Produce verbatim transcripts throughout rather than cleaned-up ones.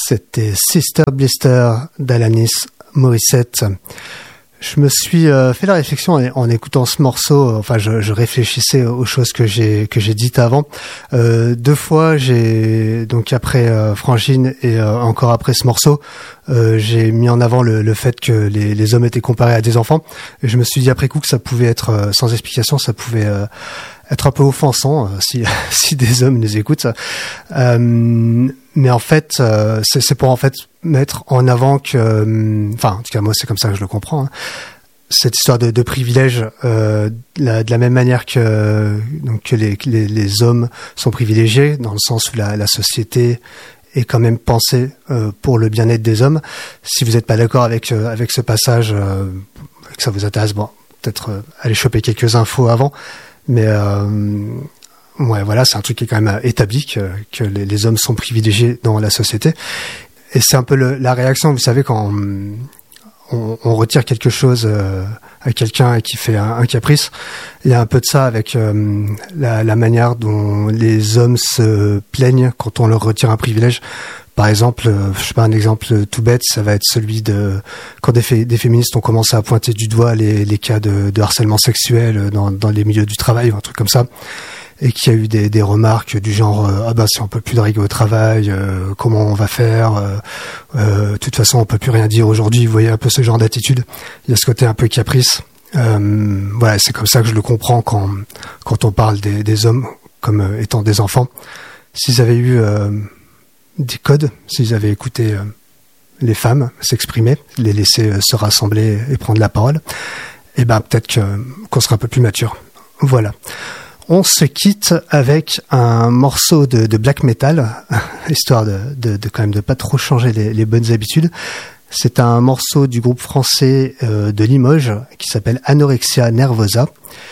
C'était Sister Blister d'Alanis Morissette. Je me suis euh, fait la réflexion en, en écoutant ce morceau. Enfin, je, je réfléchissais aux choses que j'ai que j'ai dites avant. Euh, deux fois, j'ai donc après euh, Frangine et euh, encore après ce morceau, euh, j'ai mis en avant le, le fait que les, les hommes étaient comparés à des enfants. Et je me suis dit après coup que ça pouvait être euh, sans explication, ça pouvait euh, être un peu offensant euh, si si des hommes les écoutent. Euh, mais en fait, euh, c'est, c'est pour en fait mettre en avant que, euh, enfin, en tout cas moi c'est comme ça que je le comprends. Hein, cette histoire de, de privilège, euh, la, de la même manière que donc que les, les les hommes sont privilégiés dans le sens où la, la société est quand même pensée euh, pour le bien-être des hommes. Si vous n'êtes pas d'accord avec euh, avec ce passage, euh, que ça vous intéresse, bon, peut-être euh, aller choper quelques infos avant. Mais euh, ouais, voilà, c'est un truc qui est quand même établi que, que les, les hommes sont privilégiés dans la société. Et c'est un peu le, la réaction, vous savez, quand on, on retire quelque chose euh, à quelqu'un et qui fait un, un caprice. Il y a un peu de ça avec euh, la, la manière dont les hommes se plaignent quand on leur retire un privilège. Par exemple, euh, je sais pas, un exemple tout bête, ça va être celui de quand des, fé- des féministes ont commencé à pointer du doigt les, les cas de, de harcèlement sexuel dans, dans les milieux du travail ou un truc comme ça, et qu'il y a eu des, des remarques du genre euh, ah bah si on peut plus draguer au travail, euh, comment on va faire, euh, euh, de toute façon on peut plus rien dire aujourd'hui. Vous voyez un peu ce genre d'attitude. Il y a ce côté un peu caprice. Euh, voilà, c'est comme ça que je le comprends quand quand on parle des, des hommes comme euh, étant des enfants. S'ils avaient eu euh, des codes, s'ils avaient écouté euh, les femmes s'exprimer, les laisser euh, se rassembler et prendre la parole, et ben peut-être que, qu'on serait un peu plus mature. Voilà. On se quitte avec un morceau de, de black metal, histoire de, de, de quand même de pas trop changer les, les bonnes habitudes. C'est un morceau du groupe français euh, de Limoges qui s'appelle Anorexia Nervosa.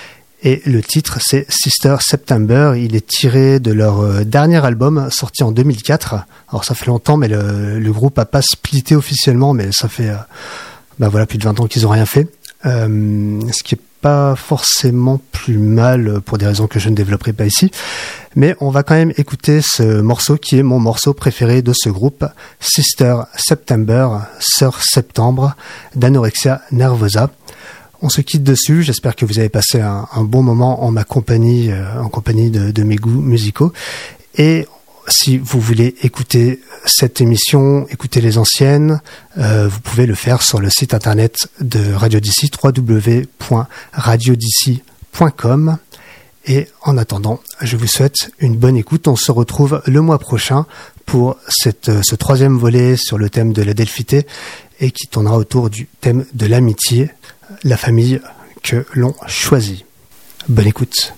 Et le titre, c'est Sister September. Il est tiré de leur euh, dernier album, sorti en deux mille quatre. Alors ça fait longtemps, mais le, le groupe a pas splitté officiellement, mais ça fait euh, ben voilà, plus de vingt ans qu'ils ont rien fait. Euh, ce qui est pas forcément plus mal pour des raisons que je ne développerai pas ici. Mais on va quand même écouter ce morceau qui est mon morceau préféré de ce groupe, Sister September, Sœur Septembre, d'Anorexia Nervosa. On se quitte dessus. J'espère que vous avez passé un, un bon moment en ma compagnie, euh, en compagnie de, de mes goûts musicaux. Et si vous voulez écouter cette émission, écouter les anciennes, euh, vous pouvez le faire sur le site internet de Radio D C, w w w point radio d c point com. Et en attendant, je vous souhaite une bonne écoute. On se retrouve le mois prochain pour cette, ce troisième volet sur le thème de la Delphité et qui tournera autour du thème de l'amitié, la famille que l'on choisit. Bonne écoute.